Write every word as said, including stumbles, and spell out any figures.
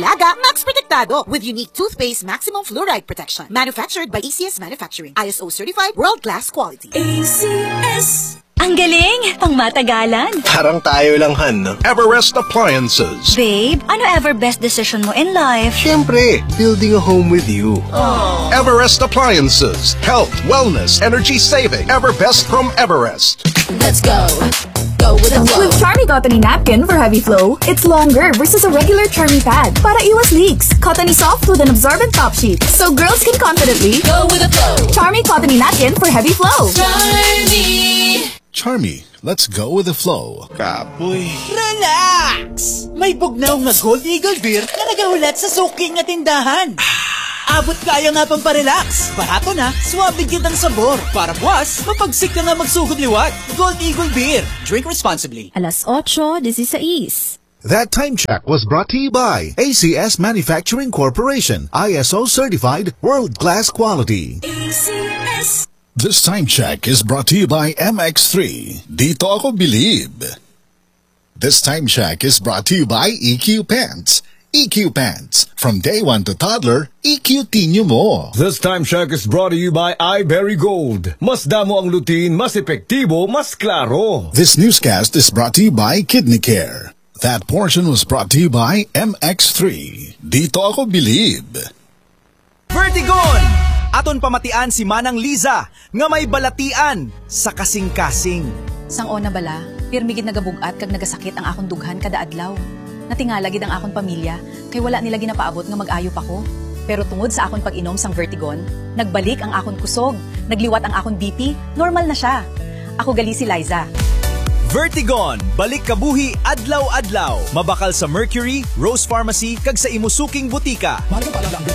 Alaga, Max Protectado with unique toothpaste maximum fluoride protection. Manufactured by A C S Manufacturing. I S O certified, world-class quality. A C S. Ang galing! Pang matagalan. Parang tayo lang, Han, no? Everest Appliances. Babe, ano ever best decision mo in life? Siyempre, building a home with you. Aww. Everest Appliances. Health, wellness, energy saving. Everbest from Everest. Let's go. Go with the flow. With Charmy Cottony Napkin for heavy flow, it's longer versus a regular Charmy pad. Para iwas leaks. Cottony soft with an absorbent top sheet. So girls can confidently go with the flow. Charmy Cottony Napkin for heavy flow. Charmy. Charmy, let's go with the flow. Kapoy. Relax! May bugnaw nga Gold Eagle Beer na nagahulat sa suking nga tindahan. Abot kaya nga pang parelax. Barato na, suwabe kitang sabor. Para buwas, mapagsik ka nga magsugod liwat. Gold Eagle Beer. Drink responsibly. Alas ocho dieciséis. That time check was brought to you by A C S Manufacturing Corporation. I S O certified, world-class quality. A C S. This time check is brought to you by M X three. Dito ako believe. This time check is brought to you by E Q Pants. E Q Pants. From day one to toddler, E Q tinyo mo. This time check is brought to you by iBerry Gold. Mas damo ang lutin, mas epektibo, mas klaro. This newscast is brought to you by Kidney Care. That portion was brought to you by M X three. Dito ako believe. Vertigon! Aton pamatian si Manang Liza nga may balatian sa kasing-kasing. Sang ona bala, pirmigid nagabugat kag nagasakit ang akong dughan kada adlaw. Natingala gid ang akong pamilya kay wala nila ginapaabot nga mag-ayop ako. Pero tungod sa akong pag-inom sang Vertigon, nagbalik ang akong kusog, nagliwat ang akong B P, normal na siya. Ako gali si Liza. Vertigon, balik kabuhi adlaw-adlaw. Mabakal sa Mercury, Rose Pharmacy kag sa imusuking butika.